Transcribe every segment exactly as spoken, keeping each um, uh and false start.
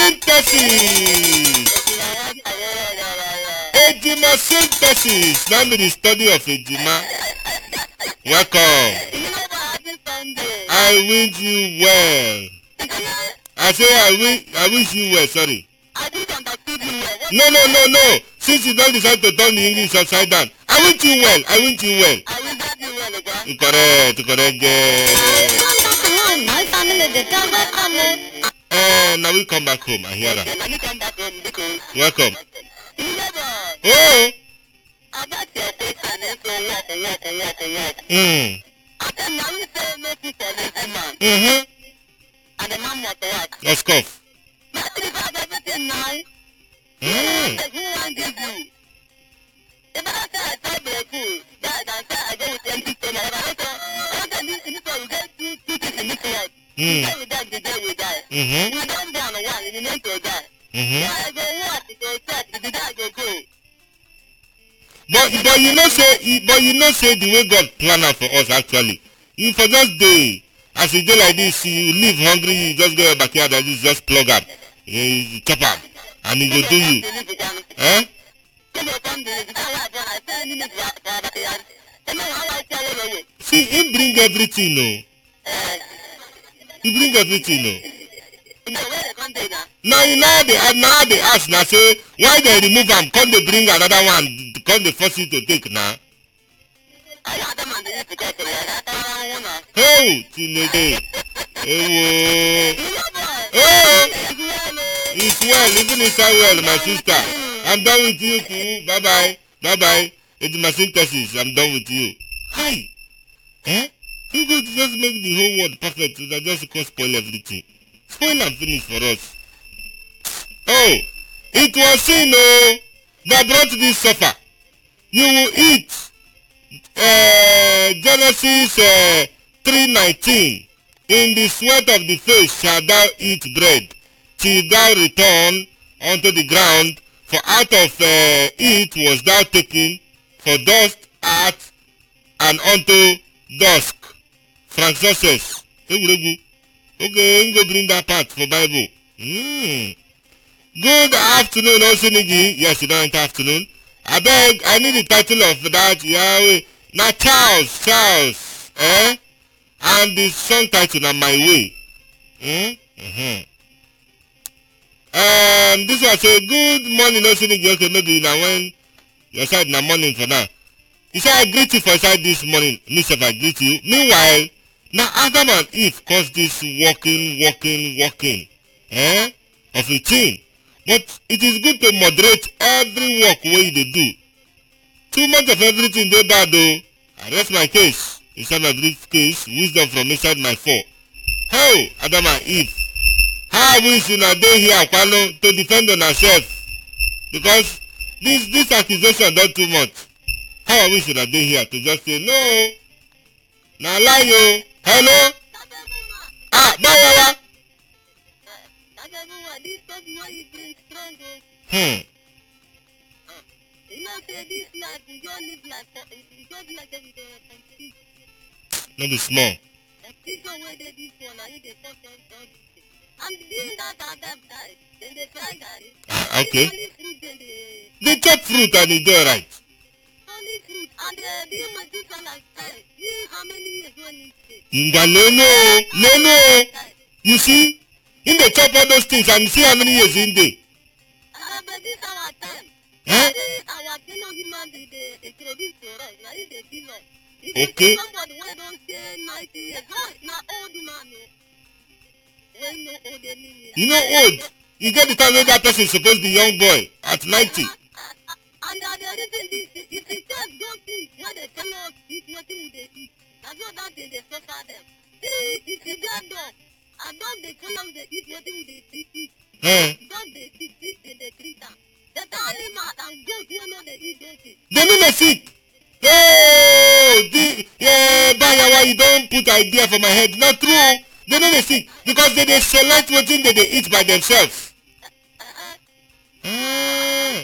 synthesis. Ejima synthesis. Now be the study of Ejima. Welcome. I wish you well. I say I wish I wish you well. Sorry. No, no, no, no. Since you don't decide to turn the English upside down, I wish you well. I wish you well. Correct, correct. Uh, now we come back home. I hear that. Welcome. Oh. Mm. Mm-hmm. Let's go. Mm. Mm. Mm-hmm. Mm-hmm. But but you know say but you know say the way God planned out for us actually. If for just day as you do like this, you live hungry, you just go back here and you just plug up, you chop up, and he will do you. Eh? See, he bring everything, no. He bring everything, no. Now, now they now they ask now say why they remove them? Come they bring another one? Come they force you to take now? Hey, Chineke. Hey, oh, it's well, even inside well, my sister. I'm done with you too. Bye bye, bye bye. It's my synthesis. I'm done with you. Hi. Eh? You go to just make the whole world perfect. So that just go spoil everything. Spoil and finish for us. Oh, it was sin, oh, that brought this suffer. You will eat. Uh, Genesis uh, three nineteen. In the sweat of the face shall thou eat bread, till thou return unto the ground, for out of uh, it was thou taken, for dust art, and unto dusk. Frank success. Okay, you go bring that part for Bible. Mm. Good afternoon, Osunigi. Yes, you don't enter afternoon. I beg, I need the title of that Yahweh. Now Charles, Charles, eh? And the song title on My Way. Mm? Mm-hmm. Um, this was a good morning, Osunigi. Okay, maybe now when your side in the morning for now. He said, I greet you for side this morning. Mister I greet you. Meanwhile, now Adam and Eve caused this walking, walking, walking, eh? Of a thing. But it is good to moderate every walk way they do. Too much of everything they bad though. I rest my case. Inside my briefcase, wisdom from inside my four. Hey, Adam and Eve. How I wish you now day here, Kwalo, to defend on ourselves. Because this this accusation done too much. How I wish you now day here to just say no. Now lie you. Hello? Ah, Bawawa. Hmm. No be small. Ah, okay. They chop fruit and they do right. Inga leno, leno. You see, in the chop all those things and see how many years in there. Huh? Okay. You know old. You get the time when that person is supposed to be young boy at ninety. And uh, the reason this, if the church don't think what they tell us is nothing they eat, that's not that they suffer them. If you don't know, and don't they tell us they eat nothing they eat, don't they eat this in the creature. The animal and goat, you know they eat those things. They know they sick. Oh, the, yeah, Bayawa, you don't put idea for my head. Not true. They know they sick because they, they select what thing that they eat by themselves. Uh-uh. Mm.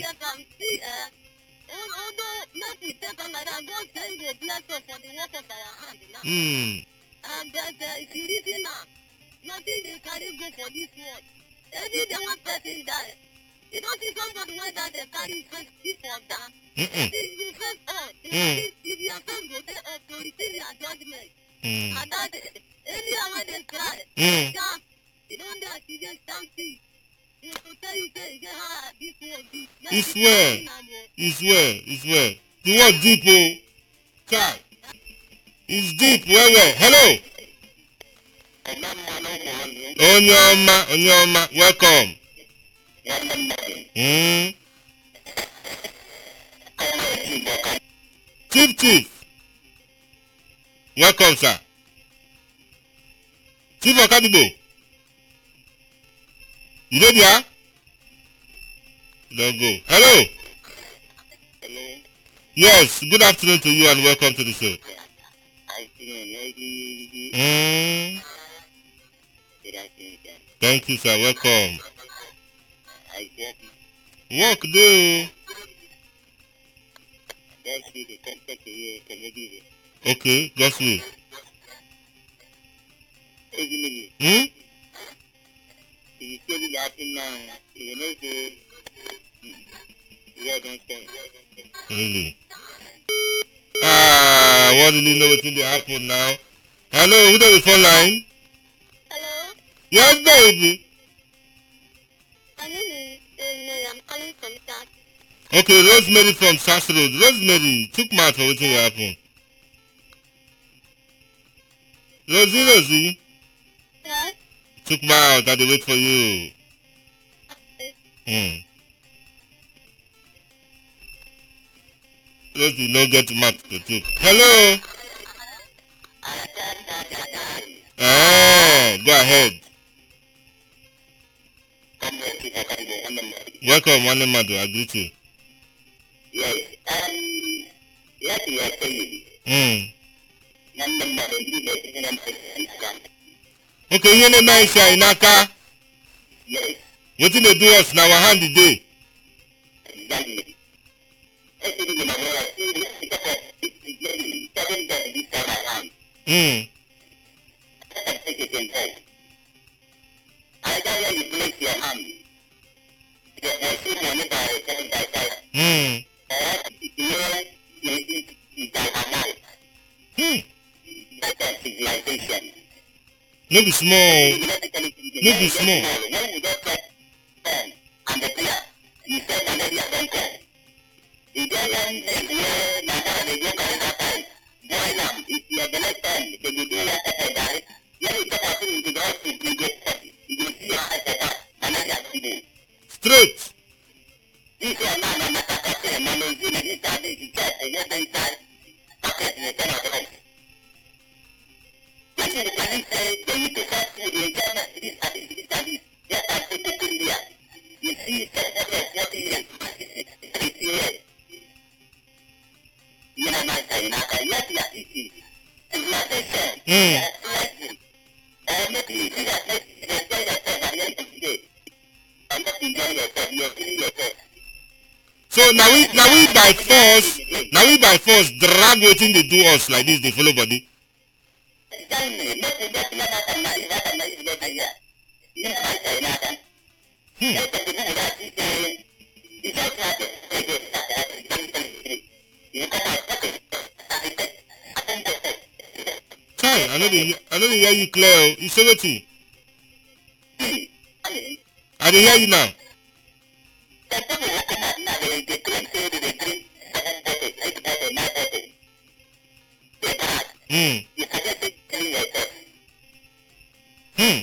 Mm. And uh, if you listen now, nothing they carry go for this world. Every day one person die. You don't see somebody when that they carry first people of that. Mm-mm. If you first earth, you Mm. know, if your friend go to earth to receive your judgment. Mm. And that any hour they cry, Mm. jump, you don't dare to just something. You will tell you say you get hard this way, this. It's well. It's well. It's well. The word deep, oh. Kai. It's deep. Well, well. Hello. Onyoma, Onyoma, welcome. Mm. Chief, Chief. Welcome, sir. Chief Okadibo. You know there? Don't go. Hello. Hello. Yes, good afternoon to you and welcome to the show. I see Mm. you. Thank you, sir. Welcome. I get Work do. it. Okay, God's will. Hmm? Really? Ah, I want to know what's in the happen now. Hello, who the phone line? Hello? Yes, baby. My name is, I'm calling from South. Okay, Rosemary from Sass Road. Rosemary, took my for what will happen. Rosie, Rosie, Yes? took my out. I dey wait for you. Hmm. Rosie, no get mouth to took. Hello. Ah, go ahead. Welcome, one Madu. I greet you. Yes, um, yes, yes, Hmm. yes. Okay, you know nice in Aka. Yes, Wetin dey do us na our hand dey. exactly. Hmm. Hmm. Hmm. No be small. No be small. Straight. Hmm. So now we now we by force now we by force drag wetin dey do us like this dey follow body. Hmm. Kai, I no dey I no dey hear you clear o. You say wetin? I dey hear you now. Hmm. Hmm.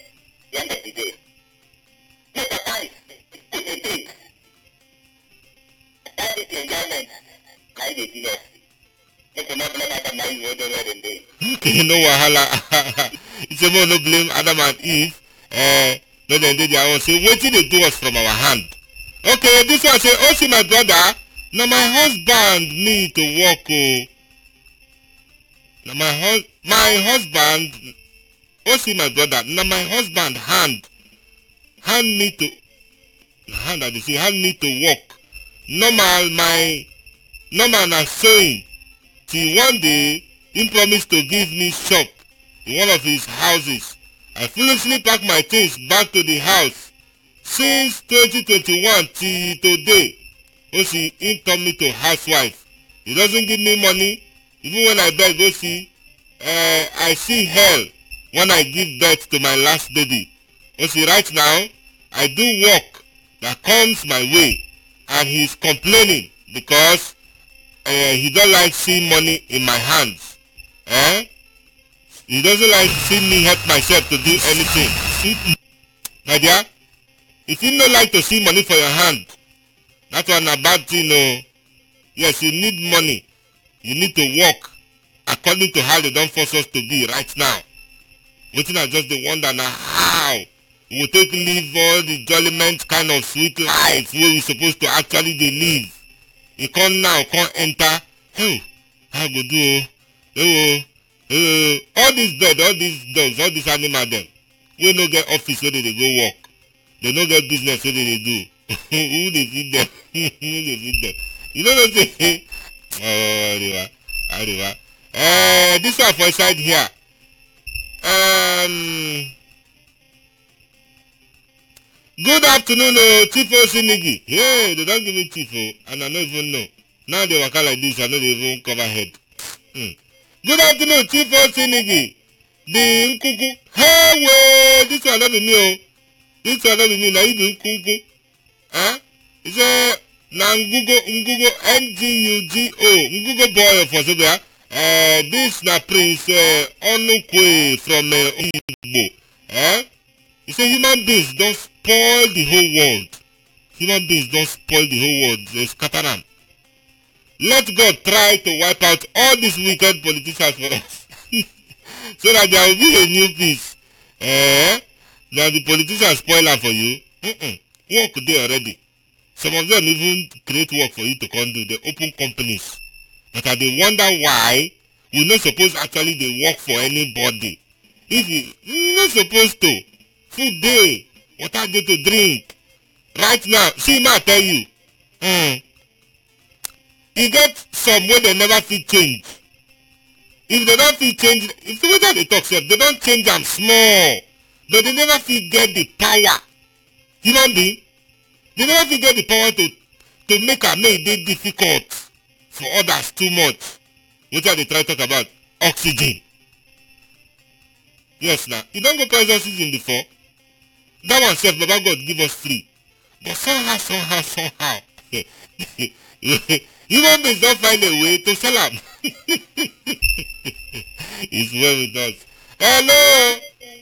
Okay, no wahala. You say more no blame Adam and Eve. Eh, no dem dey their own. Say wetin dey do us from our hand. Okay, this one say, oh see my brother, na my husband need to work o. Na my hus my husband, oh see my brother, na my husband hand, hand need to, hand I dey say, hand need to work. Normal my, normal na sewing. Till one day, he promised to give me shop in one of his houses. I foolishly packed my things back to the house. since twenty twenty-one till today, o see, he turn me to housewife. He doesn't give me money. Even when I beg, go see, uh, I see hell when I give birth to my last baby. O see, right now, I do work that comes my way, and he's complaining because uh, he don't like seeing money in my hands. Eh? He doesn't like seeing me help myself to do anything. My dear, if you don't like to see money for your hand, that's one a bad thing. No. Yes, you need money. You need to work according to how they don't force us to be right now. Waiting I just the wonder now how we will take live all the jolliment kind of sweet life where we supposed to actually dey live. You come now, come enter. Hey, how go do? Oh, oh, all these birds, all these dogs, all these animals them. We no get office where they dey go work. They no get business where they dey do. Who dey feed them? Who dey feed them? You know what I'm saying? Oh, Ariwa, Ariwa. Uh, this one for inside here. Um, good afternoon, uh, Chief Osinigi. Hey, they don't give me Chief, oh, and I don't even know. Now they work like this, I don't even cover head. Hmm. Good afternoon, Chief Osinigi. The Nkuku. Hey, way, this one not be me, oh. This one not be me, now you do Nkuku. Huh? It's a na Ngugo, Ngugo, N G U G O, Ngugo boy for Zobia. Uh, this na Prince uh, Onukwe from uh, Igbo. Eh? He say human beings don't spoil the whole world. Human beings don't spoil the whole world. They scatter them. Let God try to wipe out all these wicked politicians for us. So that there will be a new peace. Eh? Now the politicians spoil them for you. Mm-mm. Work there already. Some of them even create work for you to come do. They open companies. But I dey wonder why we not supposed actually dey work for anybody. If you you not supposed to, food day, water dey to drink. Right now, see ma tell you, um, e get some wey they never fit change. If they don't fit change, if the way they talk sef, they don't change am small. But they never fit get the power. Human being, they never fit get the power to to make am make e dey difficult for others too much. What are they try to talk about? Oxygen. Yes, now. You don't go price oxygen before. That one self, Baba God give us free. But somehow, somehow, somehow, human beings don't find a way to sell them. It's well with us. Hello.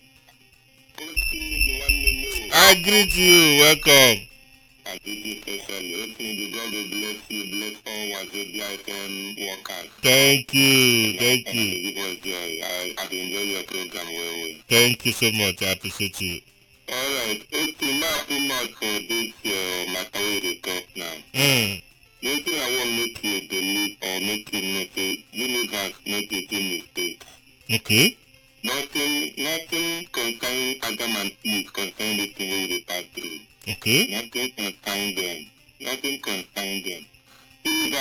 I greet you. Welcome. I did you specially. Hoping the God will bless you, bless all Wazobia F M workers. Thank you, thank you. Give us joy. I, I enjoy your program well, well. Thank you so much. I appreciate you. Alright, okay, not too much for this uh, matter we talk now. Mm. One thing I want to make you believe or make you know say universe not making mistakes. Okay. Nothing, nothing concerning Adam and Eve concerning the thing we pass through. Okay. Nothing concern them. Nothing concern them. Universe